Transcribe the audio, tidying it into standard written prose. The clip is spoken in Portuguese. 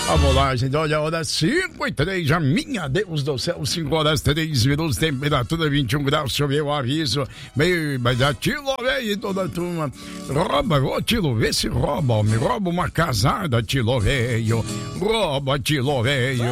Vamos lá, gente, olha a hora 5:03, já, minha Deus do céu, 5h03, temperatura 21 graus, choveu o aviso, mas já Tilo veio toda a turma, ô Tilo, vê se rouba, homem, rouba uma casada, Tilo veio, rouba, Tilo veio.